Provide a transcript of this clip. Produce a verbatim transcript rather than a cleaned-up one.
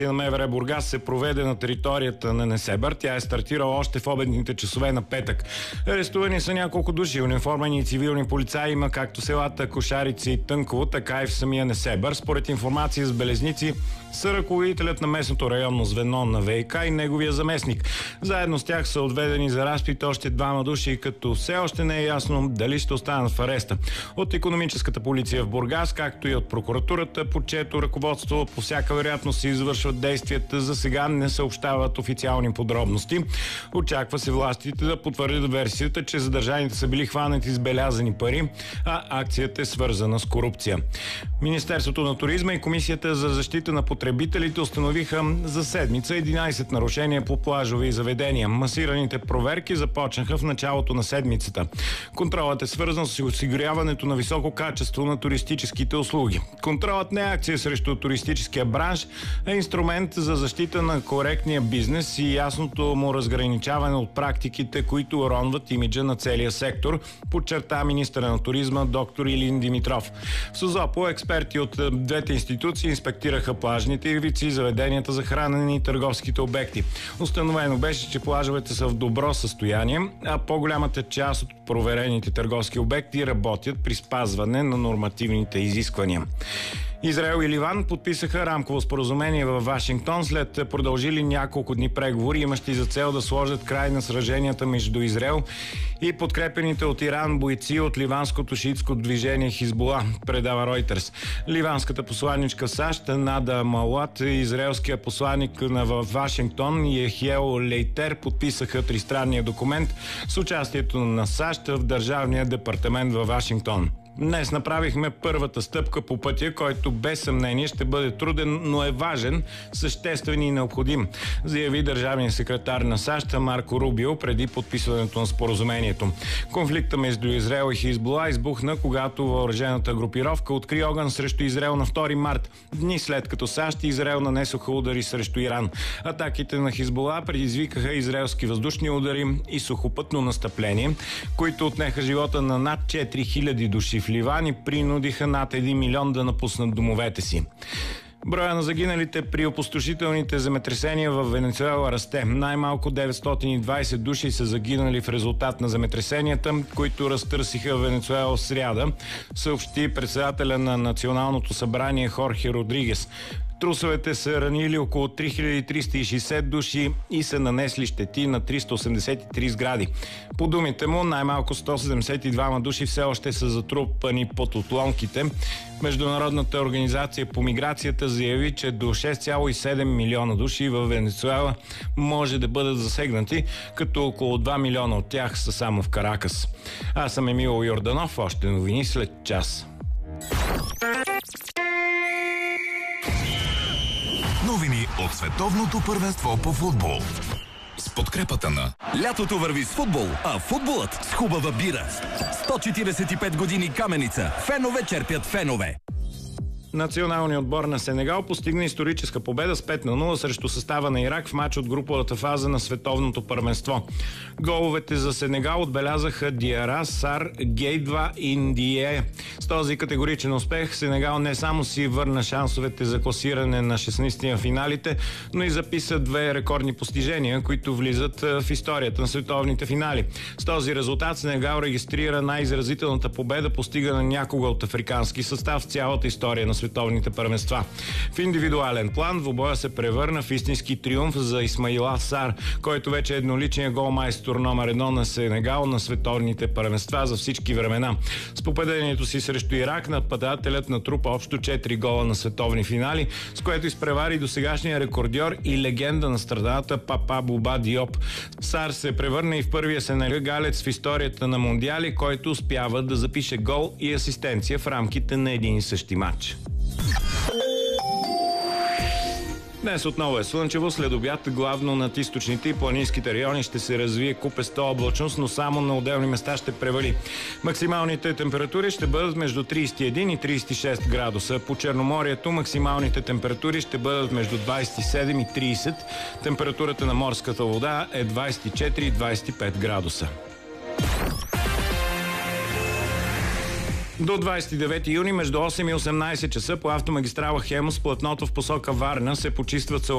на МВР Бургас се проведе на територията на Несебър. Тя е стартирала още в обедните часове на петък. Арестувани са няколко души. Униформени и цивилни полицаи има както селата Кошарица и Тънково, така и в самия Несебър. Според информация с белезници са ръководителят на местното районно звено на ВиК и неговия заместник. Заедно с тях са отведени за разпит още двама души, като все още не е ясно дали ще останат в ареста. От икономическата полиция в Бургас, както и от прокуратурата, под чието ръководство по всяка вероятност се извършват действията, за сега не съобщават официални подробности. Очаква се властите да потвърдят версията, че задържаните са били хванати с белязани пари, а акцията е свързана с корупция. Министерството на туризма и Комисията за защита на потребителите установиха за седмица единайсет нарушения по плажови заведения. Масираните проверки започнаха в началото на седмицата. Контролът е свързан с осигуряването на високо качество на туристическите услуги. Контролът не е акция срещу туристическия бранш, а инструмент за защита на коректния бизнес и ясното му разграничаване от практиките, които уронват имиджа на целия сектор, подчерта министъра на туризма доктор Илин Димитров. В Созопо експерти от двете институции инспектираха плажните ивици, заведенията за хранене и търговските обекти. Установено беше, че плажовете са в добро състояние, а по-голямата част от проверените търговски обекти работят при спазване на нормативните изисквания. Израел и Ливан подписаха рамково споразумение във Вашингтон след продължили няколко дни преговори, имащи за цел да сложат край на сраженията между Израел и подкрепените от Иран бойци от ливанското шиитско движение Хизбула, предава Ройтерс. Ливанската посланичка в САЩ Нада Малат и израелския посланник на Вашингтон Ехиел Лейтер подписаха тристранния документ с участието на САЩ в Държавния департамент във Вашингтон. Днес направихме първата стъпка по пътя, който без съмнение ще бъде труден, но е важен, съществен и необходим, заяви държавният секретар на САЩ Марко Рубио преди подписването на споразумението. Конфликта между Израел и Хизбула избухна, когато въоръжената групировка откри огън срещу Израел на втори март, дни след като САЩ и Израел нанесоха удари срещу Иран. Атаките на Хизбула предизвикаха израелски въздушни удари и сухопътно настъпление, които отнеха живота на над четири хиляди души в Ливан и принудиха над един милион да напуснат домовете си. Броя на загиналите при опустошителните земетресения в Венецуела расте. Най-малко деветстотин и двайсет души са загинали в резултат на земетресенията, които разтърсиха Венецуела в сряда, съобщи председателя на Националното събрание Хорхе Родригес. Трусовете са ранили около три хиляди триста и шейсет души и са нанесли щети на триста осемдесет и три сгради. По думите му, най-малко сто седемдесет и двама души все още са затрупани под отломките. Международната организация по миграцията заяви, че до шест цяло и седем милиона души в Венецуела може да бъдат засегнати, като около два милиона от тях са само в Каракас. Аз съм Емил Йорданов, още новини след час. Новини от световното първенство по футбол. С подкрепата на... Лятото върви с футбол, а футболът с хубава бира. сто четиридесет и пет години Каменица. Фенове черпят фенове. Националният отбор на Сенегал постигна историческа победа с пет на нула срещу състава на Ирак в матч от груповата фаза на световното първенство. Головете за Сенегал отбелязаха Диара, Сар, Гейдва и Ндие. С този категоричен успех Сенегал не само си върна шансовете за класиране на шестнайсети на финалите, но и записа две рекордни постижения, които влизат в историята на световните финали. С този резултат Сенегал регистрира най-изразителната победа, постигана някога от африкански състав в цялата история на световните първенства. В индивидуален план двубоя се превърна в истински триумф за Исмаила Сар, който вече е едноличният голмайстор номер едно на Сенегал на световните първенства за всички времена. С попадението си срещу Ирак нападателят натрупа общо четири гола на световни финали, с което изпревари досегашния рекордьор и легенда на страната Папа Буба Диоп. Сар се превърна и в първия сенегалец в историята на мондиали, който успява да запише гол и асистенция в рамките на един и същи матч. Днес отново е слънчево, след обяд главно над източните и планинските райони ще се развие купеста облачност, но само на отделни места ще превали. Максималните температури ще бъдат между трийсет и един и трийсет и шест градуса. По Черноморието максималните температури ще бъдат между двайсет и седем и трийсет. Температурата на морската вода е двайсет и четири и двайсет и пет градуса. До двайсет и девети юни между осем и осемнайсет часа по автомагистрала Хемус платното в посока Варна се почистват